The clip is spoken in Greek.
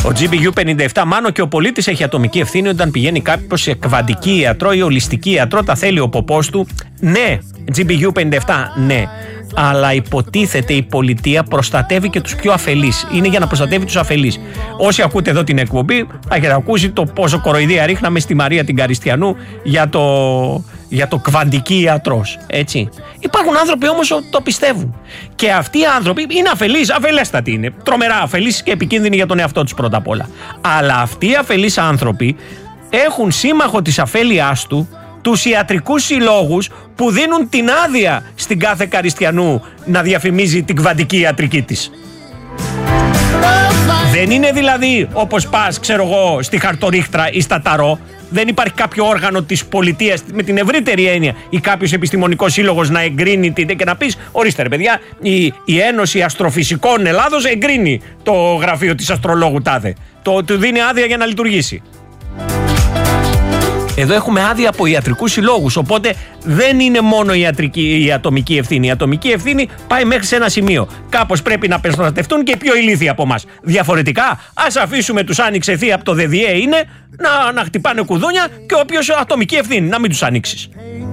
Ο GBU57, μάνο και ο πολίτης έχει ατομική ευθύνη όταν πηγαίνει κάποιος σε κβαντική ιατρό ή ολιστική ιατρό, τα θέλει ο ποπός του. Ναι, GBU57, ναι. Αλλά υποτίθεται η πολιτεία προστατεύει και τους πιο αφελείς. Είναι για να προστατεύει τους αφελείς. Όσοι ακούτε εδώ την εκπομπή, θα έχετε ακούσει το πόσο κοροϊδία ρίχναμε στη Μαρία την Καριστιανού για το κβαντική ιατρός. Έτσι. Υπάρχουν άνθρωποι όμως που το πιστεύουν. Και αυτοί οι άνθρωποι είναι αφελείς, αφελέστατοι είναι. Τρομερά αφελείς και επικίνδυνοι για τον εαυτό τους πρώτα απ' όλα. Αλλά αυτοί οι αφελείς άνθρωποι έχουν σύμμαχο της αφέλειάς τους ιατρικούς συλλόγους που δίνουν την άδεια στην κάθε Καριστιανού να διαφημίζει την κβαντική ιατρική της. Δεν είναι δηλαδή όπως πας, ξέρω εγώ, στη Χαρτορίχτρα ή στα Ταρό. Δεν υπάρχει κάποιο όργανο της πολιτείας με την ευρύτερη έννοια ή κάποιος επιστημονικός σύλλογος να εγκρίνει και να πεις: ορίστε ρε παιδιά, η Ένωση Αστροφυσικών Ελλάδος εγκρίνει το γραφείο της αστρολόγου τάδε. Του δίνει άδεια για να λειτουργήσει. Εδώ έχουμε άδεια από ιατρικούς συλλόγους, οπότε δεν είναι μόνο η ατομική ευθύνη. Η ατομική ευθύνη πάει μέχρι σε ένα σημείο. Κάπως πρέπει να προστατευτούν και οι πιο ηλίθιοι από εμάς. Διαφορετικά, ας αφήσουμε τους άνοιξε ευθεία από το ΔΔΕ είναι να χτυπάνε κουδούνια και όποιος ατομική ευθύνη, να μην τους ανοίξεις.